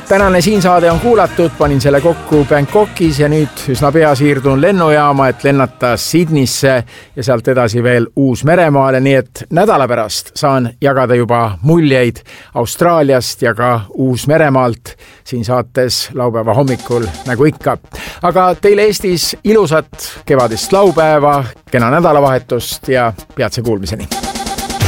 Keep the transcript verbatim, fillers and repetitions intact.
Tänane siin saade on kuulatud, panin selle kokku Bangkokis ja nüüd üsna pea siirdun lennujaama, et lennata Sydneysse ja sealt edasi veel Uus-Meremaale, nii et nädala pärast saan jagada juba muljeid Austraaliast ja ka Uus-Meremaalt siin saates laupäeva hommikul nagu ikka. Aga teile Eestis ilusat kevadist laupäeva, kena nädalavahetust ja peatse kuulmiseni.